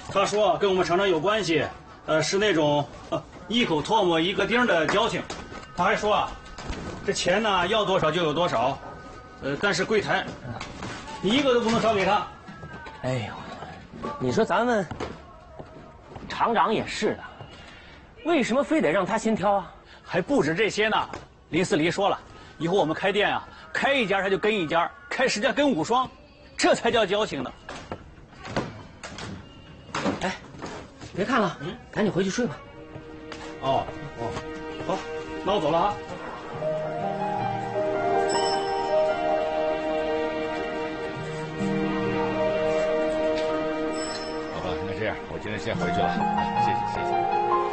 他说跟我们厂长有关系，是那种一口唾沫一个钉的交情。他还说啊，这钱呢要多少就有多少，但是柜台，你一个都不能少给他。 哎呦，你说咱们厂长也是的，为什么非得让他先挑啊？ 还不止这些呢，林四黎说了，以后我们开店啊，开一家他就跟一家，开10家跟5双，这才叫交情呢。 哎，别看了，赶紧回去睡吧。 哦，好，那我走了啊。 好吧，那这样，我今天先回去了，谢谢。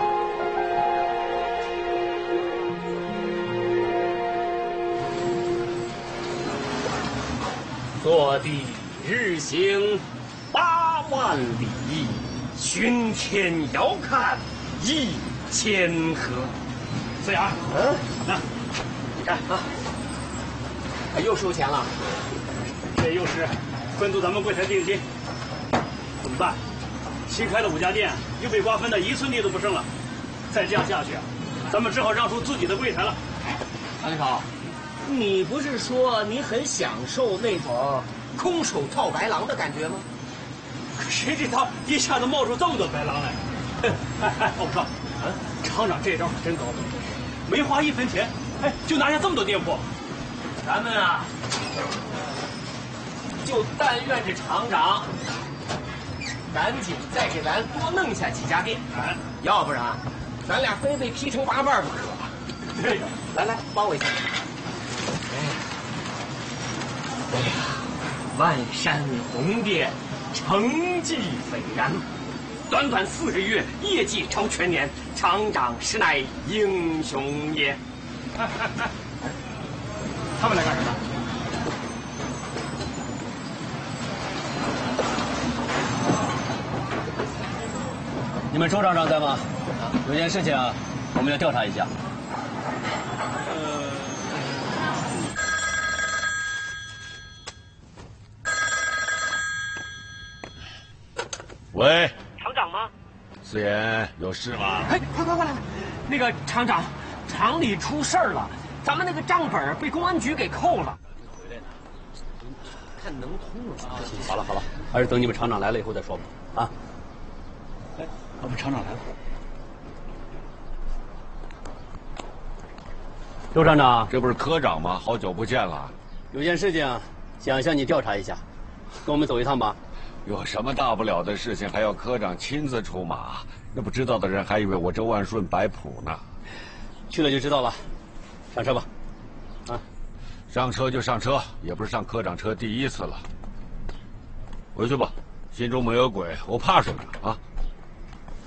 坐地日行8万里，巡天遥看1000河。 四眼，那你看啊， 又收钱了， 这又是分租咱们柜台定金，怎么办？新开的5家店又被瓜分的1寸地都不剩了，再这样下去啊，咱们只好让出自己的柜台了。 唐立超，你不是说你很享受那种空手套白狼的感觉吗？ 可谁知道一下子冒出这么多白狼来？我说，厂长这招可真高明，没花1分钱，就拿下这么多店铺。 咱们啊，就但愿这厂长赶紧再给咱多弄下几家店，要不然咱俩非被劈成8瓣不可。 对的， 来，帮我一下。哎呀，万山红遍，成绩斐然。短短4个月，业绩超全年，厂长实乃英雄也。 他们来干什么？你们周厂长在吗？有件事情啊，我们要调查一下。 喂， 厂长吗？ 思妍，有事吗？ 哎，快来！那个厂长，厂里出事儿了，咱们那个账本被公安局给扣了。看能通了。 好了，还是等你们厂长来了以后再说吧。啊，我们厂长来了。周厂长， 这不是科长吗？好久不见了。 有件事情想向你调查一下，跟我们走一趟吧。 有什么大不了的事情还要科长亲自出马？那不知道的人还以为我周万顺摆谱呢。 去了就知道了，上车吧。啊， 上车就上车，也不是上科长车第1次了。回去吧，心中没有鬼，我怕什么呀？啊！